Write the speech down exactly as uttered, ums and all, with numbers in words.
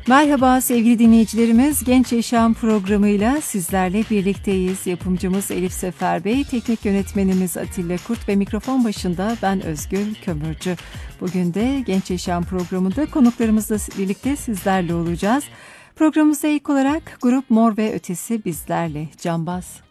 Merhaba sevgili dinleyicilerimiz, Genç Yaşam programıyla sizlerle birlikteyiz. Yapımcımız Elif Sefer Bey, teknik yönetmenimiz Atilla Kurt ve mikrofon başında ben Özgül Kömürcü. Bugün de Genç Yaşam programında konuklarımızla birlikte sizlerle olacağız. Programımızda ilk olarak grup Mor ve Ötesi bizlerle. Cambaz.